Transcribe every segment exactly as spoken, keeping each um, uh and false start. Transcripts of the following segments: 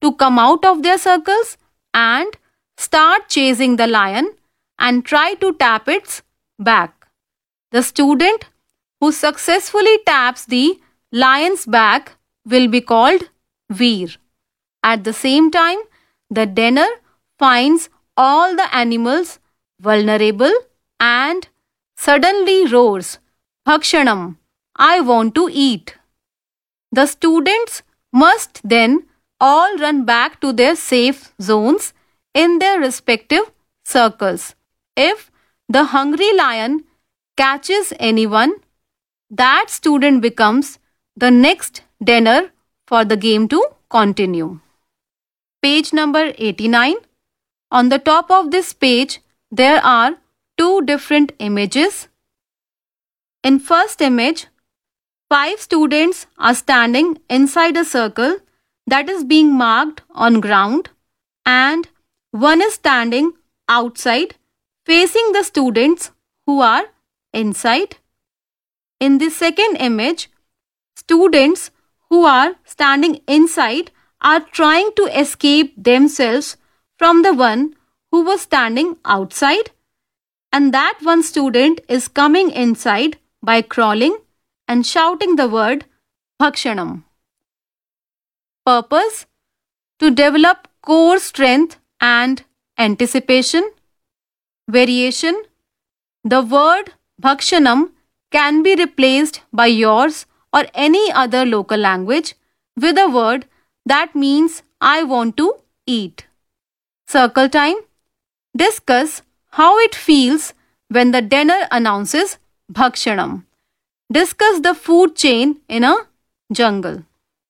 to come out of their circles and start chasing the lion and try to tap its back. The student who successfully taps the lion's back will be called Veer. At the same time, the denner finds all the animals vulnerable and suddenly roars, Bhakshanam, I want to eat. The students must then all run back to their safe zones in their respective circles. If the hungry lion catches anyone, that student becomes the next denner for the game to continue. Page number eighty-nine. On the top of this page, there are two different images. In first image, five students are standing inside a circle that is being marked on ground, and one is standing outside facing the students who are inside. In the second image, students who are standing inside are trying to escape themselves from the one who was standing outside, and that one student is coming inside by crawling and shouting the word Bhakshanam. Purpose: to develop core strength and anticipation. Variation: the word Bhakshanam can be replaced by yours or any other local language with a word that means I want to eat. Circle time: discuss how it feels when the denner announces Bhakshanam. Discuss the food chain in a jungle.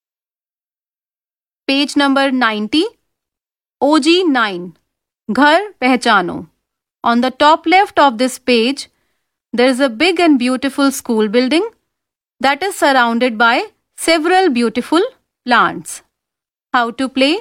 Page number ninety. O G nine. Ghar Pehchano. On the top left of this page, there is a big and beautiful school building that is surrounded by several beautiful plants. How to play?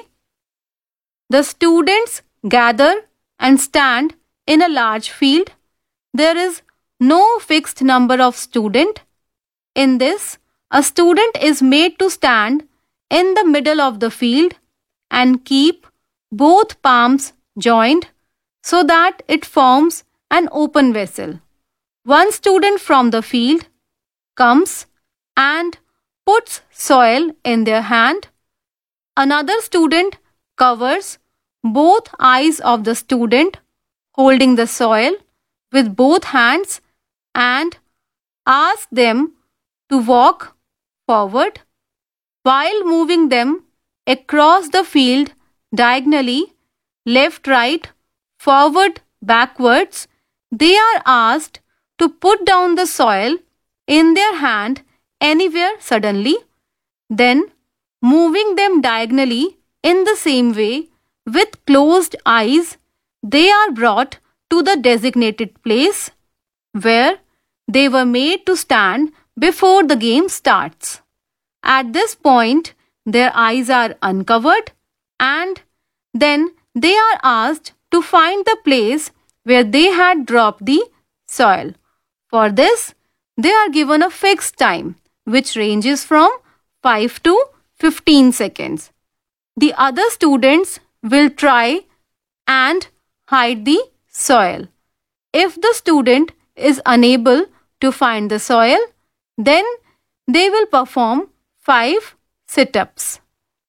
The students gather and stand in a large field. There is no fixed number of students. In this, a student is made to stand in the middle of the field and keep both palms joined so that it forms an open vessel. One student from the field comes and puts soil in their hand. Another student covers both eyes of the student holding the soil with both hands and asks them to walk forward while moving them across the field diagonally, left, right, forward, backwards. They are asked to put down the soil in their hand anywhere suddenly, then moving them diagonally in the same way with closed eyes, they are brought to the designated place where they were made to stand before the game starts. At this point, their eyes are uncovered and then they are asked to find the place where they had dropped the soil. For this, they are given a fixed time which ranges from five to fifteen seconds. The other students will try and hide the soil. If the student is unable to find the soil, then they will perform five sit-ups.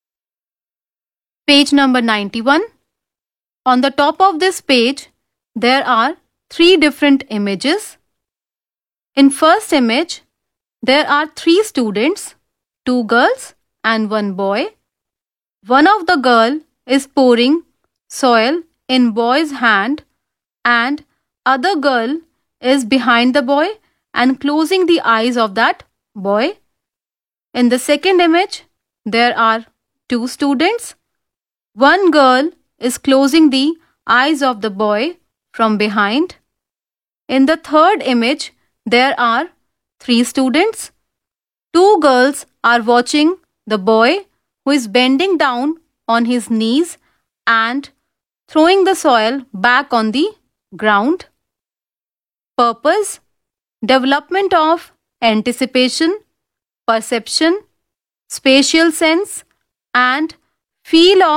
Page number ninety-one. On the top of this page, there are three different images. In first image, there are three students, two girls and one boy. One of the girl is pouring soil in boy's hand and other girl is behind the boy and closing the eyes of that boy. In the second image, there are two students. One girl is closing the eyes of the boy from behind. In the third image, there are three students. Two girls are watching the boy who is bending down on his knees and throwing the soil back on the ground. Purpose: development of anticipation, perception, spatial sense, and feel of